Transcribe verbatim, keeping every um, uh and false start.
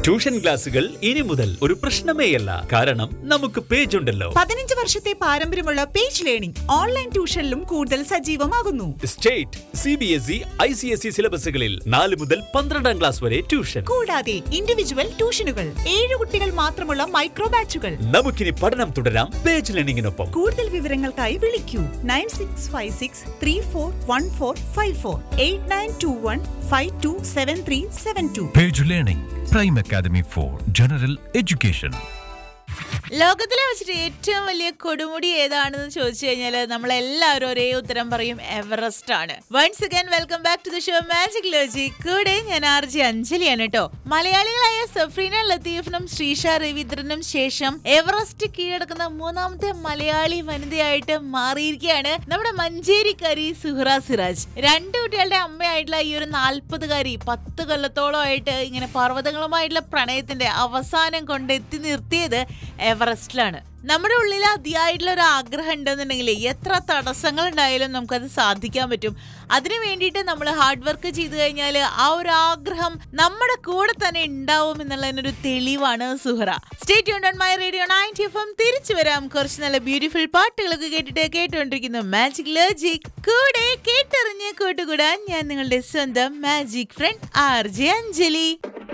Tuition ക്ലാസുകൾ ഇനി മുതൽ ഒരു പ്രശ്നമേയല്ല. കാരണം നമുക്ക് പേജ് ഉണ്ടല്ലോ. പതിനഞ്ച് വർഷത്തെ പാരമ്പര്യമുള്ള പേജ് ലേണിംഗ് ഓൺലൈൻ ട്യൂഷനിലും കൂടുതൽ സജീവമാകുന്നു. State, C B S E, I C S E സിലബസുകളിൽ നാല് മുതൽ പന്ത്രണ്ടാം ക്ലാസ് വരെ ട്യൂഷൻ. കൂടാതെ ഇൻഡിവിജ്വൽ ട്യൂഷനുകൾ, ഏഴ് കുട്ടികൾ മാത്രമുള്ള മൈക്രോ ബാച്ചുകൾ. നമുക്കിനി പഠനം തുടരാം പേജ് ലേണിംഗിനൊപ്പം. കൂടുതൽ വിവരങ്ങൾക്കായി വിളിക്കൂ nine six five six three four one four five four eight nine to one five to seven three seven to. Page learning prime academy for general education. ലോകത്തിലെ വെച്ചിട്ട് ഏറ്റവും വലിയ കൊടുമുടി ഏതാണെന്ന് ചോദിച്ചു കഴിഞ്ഞാൽ നമ്മളെല്ലാവരും ഒരേ ഉത്തരം പറയും, എവറസ്റ്റ് ആണ്. Once again welcome back to the show magic logic. കൂടെ ഞാൻ ആർ ജെ അഞ്ജലിയാണ് കേട്ടോ. മലയാളികളായ സഫ്രീന ലത്തീഫിനും ശ്രീഷ രവീന്ദ്രനും ശേഷം എവറസ്റ്റ് കീഴടക്കുന്ന മൂന്നാമത്തെ മലയാളി വനിതയായിട്ട് മാറിയിരിക്കുകയാണ് നമ്മുടെ മഞ്ചേരിക്കാരി സുഹറ സിറാജ്. രണ്ടു കുട്ടികളുടെ അമ്മയായിട്ടുള്ള ഈ ഒരു നാൽപ്പതുകാരി പത്ത് കൊല്ലത്തോളം ആയിട്ട് ഇങ്ങനെ പർവ്വതങ്ങളുമായിട്ടുള്ള പ്രണയത്തിന്റെ അവസാനം കൊണ്ട് എത്തി നിർത്തിയത് എവറസ്റ്റിലാണ്. നമ്മുടെ ഉള്ളിൽ അതിയായിട്ടുള്ള ഒരു ആഗ്രഹം ഉണ്ടെന്നുണ്ടെങ്കിൽ എത്ര തടസ്സങ്ങൾ ഉണ്ടായാലും നമുക്കത് സാധിക്കാൻ പറ്റും. അതിനു വേണ്ടിയിട്ട് നമ്മൾ ഹാർഡ് വർക്ക് ചെയ്തു കഴിഞ്ഞാൽ ആ ഒരു ആഗ്രഹം നമ്മുടെ കൂടെ തന്നെ ഉണ്ടാവും എന്നുള്ളതിനൊരു തെളിവാണ് Suhara. Stay tuned on my radio ninety F M. തിരിച്ചു വരാം കുറച്ച് നല്ല ബ്യൂട്ടിഫുൾ പാട്ടുകളൊക്കെ കേട്ടിട്ട് കേട്ടുകൊണ്ടിരിക്കുന്നു മാജിക് ലോജിക്. കൂടെ കേട്ടറിഞ്ഞ് കൂട്ടുകൂടാൻ ഞാൻ നിങ്ങളുടെ സ്വന്തം magic front R J Anjali.